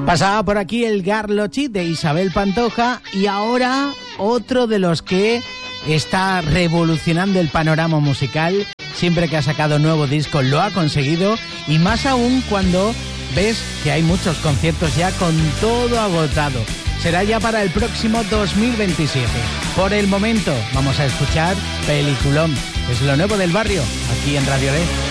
Pasaba por aquí el Garlochi de Isabel Pantoja y ahora otro de los que está revolucionando el panorama musical. Siempre que ha sacado nuevo disco lo ha conseguido, y más aún cuando ves que hay muchos conciertos ya con todo agotado. Será ya para el próximo 2027. Por el momento vamos a escuchar Peliculón. Es lo nuevo del barrio, aquí en Radio D.